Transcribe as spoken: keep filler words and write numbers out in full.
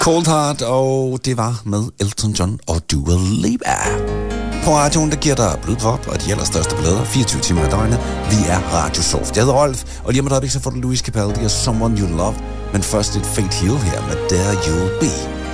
Cold Heart, og det var med Elton John og Dua Lipa. På radioen, der giver dig blodpop og de allerstørste blader, fireogtyve timer i døgnet. Vi er Radio Soft. Jeg hedder Rolf, og lige om et øjeblik, så får du Louis Capaldi og Someone You Love. Men først et Fate Hill her med There You'll Be.